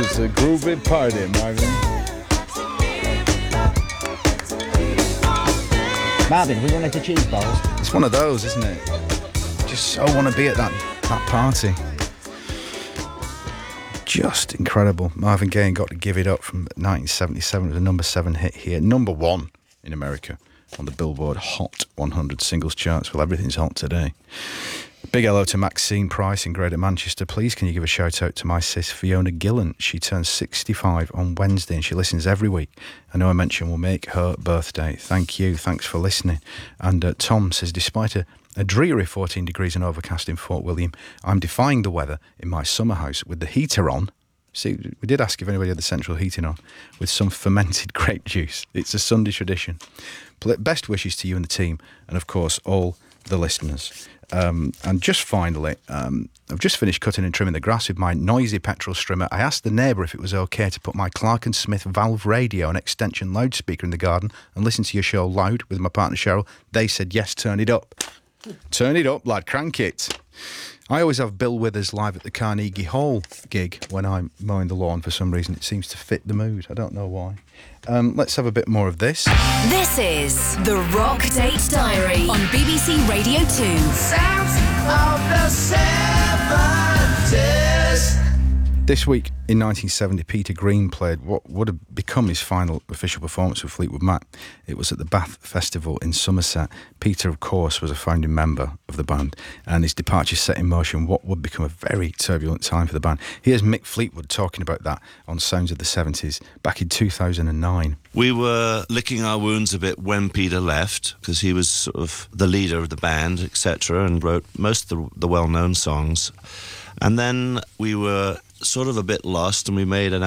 It's a groovy party, Marvin. Marvin, we want to cheese balls. It's one of those, isn't it? Just so want to be at that party. Just incredible. Marvin Gaye got to Give It Up from 1977. It was a number 7 hit here. Number 1 in America on the Billboard Hot 100 singles charts. Well, everything's hot today. Big hello to Maxine Price in Greater Manchester. Please, can you give a shout out to my sis Fiona Gillan? She turns 65 on Wednesday and she listens every week. I know I mentioned we'll make her birthday. Thank you. Thanks for listening. And Tom says, despite a dreary 14 degrees and overcast in Fort William, I'm defying the weather in my summer house with the heater on. See, we did ask if anybody had the central heating on, with some fermented grape juice. It's a Sunday tradition. Best wishes to you and the team, and of course, all the listeners. And just finally, I've just finished cutting and trimming the grass with my noisy petrol strimmer. I asked the neighbour if it was okay to put my Clark & Smith valve radio and extension loudspeaker in the garden and listen to your show loud with my partner Cheryl. They said, yes, turn it up. Turn it up, lad, crank it. I always have Bill Withers live at the Carnegie Hall gig when I'm mowing the lawn for some reason. It seems to fit the mood. I don't know why. Let's have a bit more of this. This is The Rock Date Diary on BBC Radio 2. Sounds of the 70s. This week in 1970, Peter Green played what would have become his final official performance with Fleetwood Mac. It was at the Bath Festival in Somerset. Peter, of course, was a founding member of the band, and his departure set in motion what would become a very turbulent time for the band. Here's Mick Fleetwood talking about that on Sounds of the 70s back in 2009. We were licking our wounds a bit when Peter left, because he was sort of the leader of the band, etc., and wrote most of the well-known songs. And then we were sort of a bit lost, and we made an